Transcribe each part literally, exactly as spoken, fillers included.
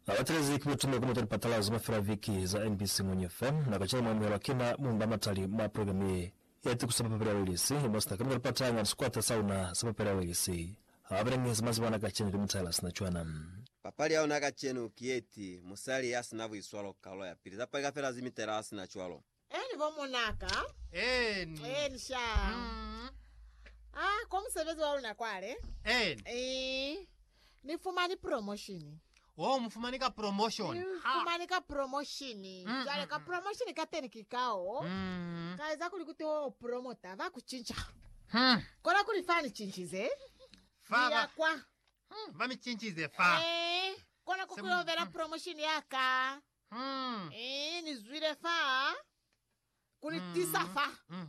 Abaterezi kubutumwa kumutari patala zuma firaviki za N B C Mwenye F M na kachana mamwela wakina mumba matali ma programi yati kusapa papira welisi imosta kamil patanga squata sauna sapa papira welisi abrenge zmazi wana kachene limutala sinachuana papali ya unaka chenu kieti musali yasi navu iswalo kalo ya pili zapa ikafela zimitera yasi na chualo eni vomonaka eni eni sha mm. ah kwa msevezi wa unakwale eni eh nifumani promotion oh mfumanika promotion nifumani promotion mm, jale ka promotion kateni kikao mm. kaiza kulikuti o promota va kuchincha hmm. kona kulifani chinchize Fava kwa hmm. Vami chinchize fa eh kona kukulovera promotion yaka hmm. eh nizwire fa kunitisa fa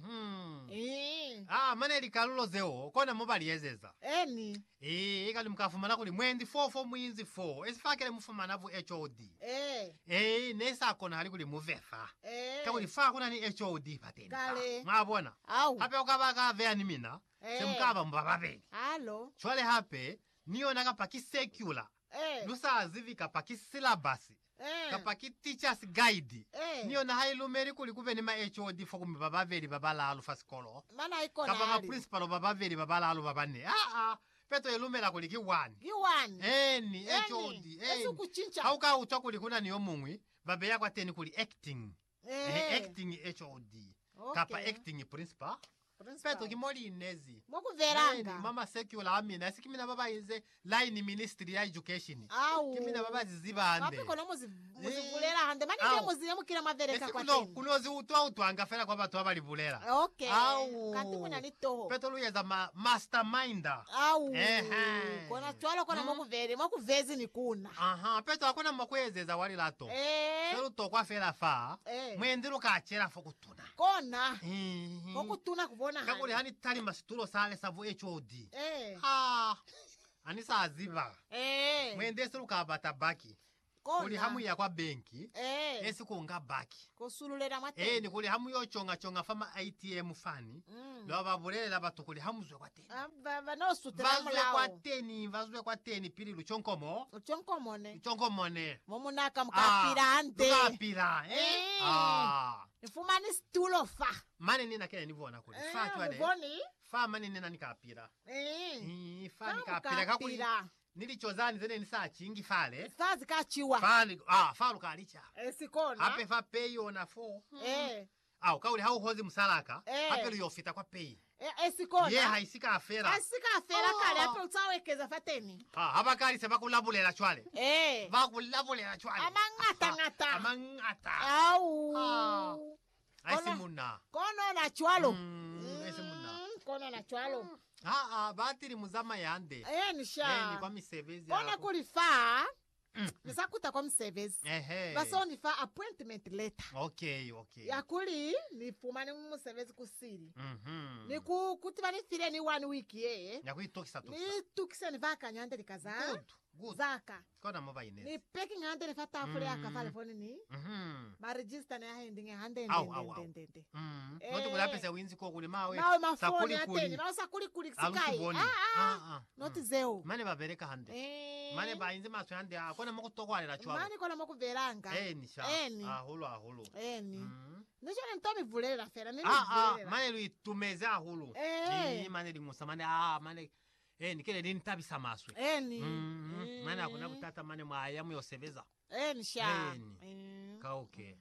mhm eh ah maneli kalulo zeo kona mobali yezeza eni eh ikali mkafumana kuli mwendi four four mwinzi four esifakele mufumana vu H O D eh eh nesa kona hali kuli muvefa eh kakuli fa kuna ni H O D pateni Kale. mwabona au hape ukabaka vea ni mina Eh. semkava mbababeli halo chwale hape niyo naka paki secular eh lusa zivika paki syllabus eh kapaki teachers guide eh niyo na hailumeri kuli kuveni ma H O D fo kumbe babaveli babalalu fa skolo mana iko kapa ma na principal babaveli babalalu babane ah ah peto elumera kuli ki one giwani eni H O D eni esu eni kuchincha hauka utwa kuli kuna niyo mungwi babe yakwa teni kuli acting eh eh acting H O D Okay. kapa acting principal peto kimoli inezi mokuveranga mama secular amina esikimina baba inze line ministry ya education au kimina baba zizibande kapi kono muzi muzivulera hande mani Au. ndio muzire mukira mavereka kwa esikuno teni kunozi utwa utwanga fela kwa batu abalivulera okay Au. kanti kuna nitoho peto luyeza ma masterminder au Ehe. kona twalo kona mokuvere mokuvezi ni kuna aha peto akuna makwezeza wali lato eh selu to kwa fela fa Eh. mwendiru kachera fo kutuna kona Mhm. kokutuna kubona kakuli hani hani tali masitulo sale savu H O D eh ha anisa aziva eh mwende selu kabata baki kuli hamu kona ya kwa benki eh esi kunga baki kosululera mateni eh ni kuli hamu yo chonga chonga fama A T M fani mm lo babulele batu kuli hamu zwe kwa teni aba no sutera vazwe kwa mulao teni vazwe kwa teni pili luchonkomo uchonkomone luchonkomone momunaka mukapira ante tukapira eh Eh. ah ifumani stulo fa mane nina kile nivona kuli fa eh chwale muboni fa mane nina nikapira eh eh fa Fa nikapira kakuli mukapira. nilichozani zene ni saa chingi fale fazi kachiwa fali ah fa lukalicha esikona hape fa pay ona fo eh au kauli hau hozi msalaka Eh. hape luyofita kwa pay eh, esikona ye haisika afera asika afera Oh. kale ape utawekeza fateni ha habakali se bakulabulela chwale eh bakulabulela chwale amangata ngata amangata au Ah. aisi Kono- munna kono na chwalo Mm, aisi munna Mm, kono na chwalo ah ah batiri muzama yande eh eh ni nisha kwa misevezi kona yako. kulifaa Mm. nisakuta kwa msevezi ehe basa unifa appointment letter okay okay yakuli nifumane musevezi kusiri mhm ni ku kuti vanifire ni one week yeye yakuitokisa tu ni tukise ni vaka nyande likaza good good zaka kona mova ine ni peki ngande ni fata afule Mm. akafale foni ni mhm ma register na hendi nge hande Au, au, au. ndende ndende mhm Eh. noto kula pesa winzi ko kuli mawe nawe mafoni sakuli ateni kuli nawe sakuli kuli Alusi sikai boni. ah Ah, ah ah. noti zeo mane babereka hande eh mane bainze maso hande akona mukutokwalela chwalo mani kona mokuveranga eh ni sha eni ahulu ahulu eni mhm nicho ntomi vulera fera nini ah ah vulera mane luitumeze ahulu Eh. ni mane limusa mane ah mane eh nikele lintabisa maswe eni mhm Mm. mane akuna kutata mane mwaya muyosebeza eni sha Eni. Eh. ka okay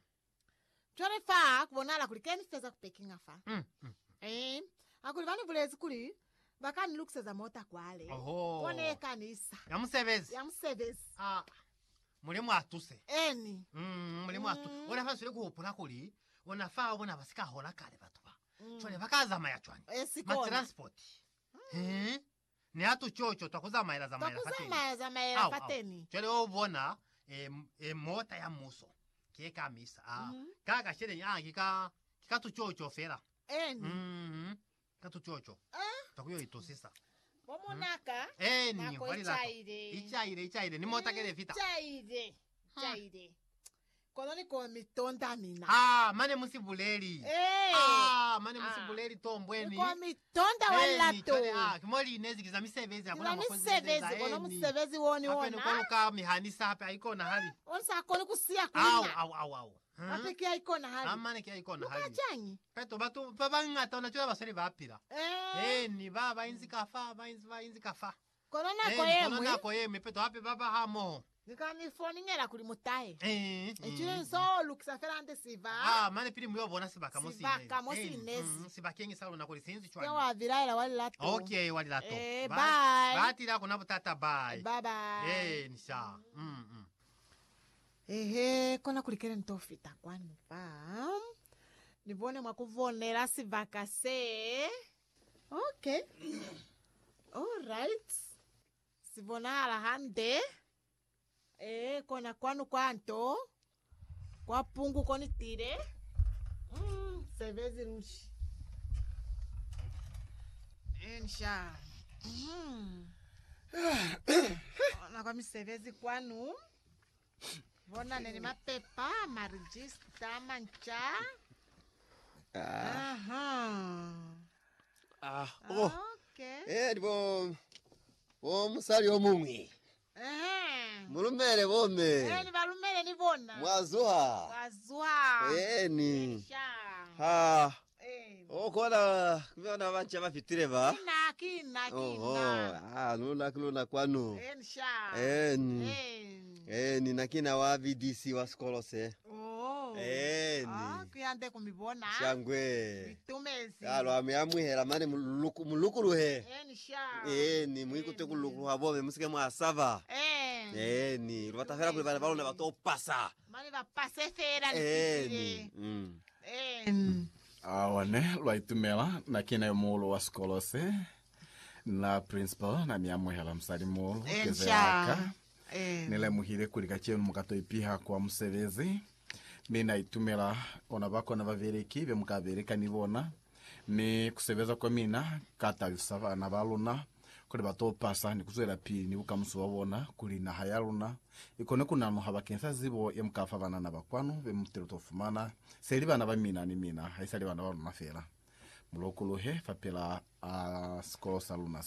twere fa kubonala kuli keni feza kupekinga fa mm. mm. eh akuli vani vulezi kuli bakani lukuseza mota kwale Oho. kone kanisa yamusebezi ya msevezi ah muli mwatuse eni mm muli mwatu Mm. ona fasule kuhopula kuli ona fa bona basika hola kale batuba Mm. chone bakazama ya chwani ma esikona transport eh ni atu chocho takuzama ila zama ila fateni takuzama zamaela Au, au. fateni chole obona e, e mota ya muso keka misa ah Mhm. kaka shede nya kika kika tu chocho fera eni mhm katu chocho Ah. takuyo itosisa bomonaka eh ni nako wali lato ichaire ichaire ichaire ni mota kele vita ichaire ichaire Kono ni ko mitonda mina. Ah, mane musibuleri. Eh. Ah, mane Ah. musibuleri tombweni. Ko mitonda wala to. Ah, kimoli inezi kiza misevezi Kila misevezi kono musevezi woni Apene wona. kono ka mihanisa hapa haikona hali. Onsa kono kusia Au kunya. au au au. Hmm? Apeke haikona hali. Amane kia haikona hali. Mukachanyi. Peto batu baba ngata unachora basari bapira. Eh. Eh, ni baba inzi kafa, ba inzi ba inzi kafa. Kono na Eh, ko kono yemwe. nako yemwe peto hape baba hamo. Nikani foni ngera kuli mutahe. Eh. Echire so lukisa ferante siva. Ah, mane pili mwe bona sibaka mosi. Sibaka mosi inezi. Sibakengi salo nakoli sinzi chwa. Sewa viraila wali lato. Okay, wali lato. Eh, bye. Bati lako na butata bye. Bye bye. Eh, nisha. Mm. mm. Ehe, kona kulikele ntofita kwanu pa. Nibone mwakuvonera sivaka se. Okay. All right. Sivona ala hande. Eh, kona kwanu kwanto. Kwa pungu koni tire. Mm, sevezi rushi. Ensha. Mm. Na kwa misevezi kwanu. Bona nene mapepa, marigista, mancha. Ah. Aha. Ah. Oh. Okay. Eh, ndipo. Wo musali omumwi. Eh. Mulumele bome. Eh, ni balumele ni bona. Mwazuha. Wazwa. Eh ni. Sha. Ha. Eh. Okona kuona bancha bafitire ba. Kina, kina, Oh, kina. ah, luna kuluna kwanu. Eh, sha. Eh ni. Eh. Eh ni nakina wa V D C wa skolose. Oh. Eh Ah, ni. kuyande kumibona. Shangwe. Bitumezi. Alo amyamwihera mane muluku mulukuluhe. Eh, sha. Eh ni mwikute kulukuluha bome musike mwasava. Eh. Eh ni lwatafera kule bale balona batopasa. Mani bapase fera Eh ni. ni. Mm. Eh. awane lwaitumela nakina mulo wa skolose na principal na miamwehela msali mulo kezeaka Eh. nile muhire kulika chenu mukatoipiha kwa musevezi mina itumela ona bako na bavereki be mukavereka nibona ni kuseveza kwa mina kata yusava na baluna kule batopasa ni kuzwela pili ni bukamusu wabona kuli na hayaluna ikone kunano habakensa zibo ya mukafa bana na bakwano be mutero tofumana seli bana bamina ni mina haisali bana baluna fera mulokuluhe fapela a uh, skolo saluna